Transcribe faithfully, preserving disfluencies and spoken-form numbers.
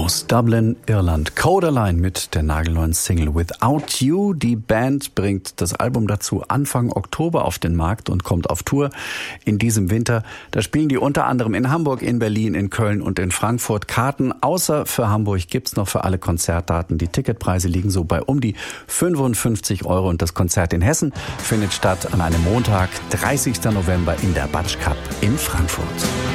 Aus Dublin, Irland. Codaline mit der nagelneuen Single Without You. Die Band bringt das Album dazu Anfang Oktober auf den Markt und kommt auf Tour in diesem Winter. Da spielen die unter anderem in Hamburg, in Berlin, in Köln und in Frankfurt. Karten außer für Hamburg gibt's noch für alle Konzertdaten. Die Ticketpreise liegen so bei um die fünfundfünfzig Euro und das Konzert in Hessen findet statt an einem Montag, dreißigsten November in der Batsch Cup in Frankfurt.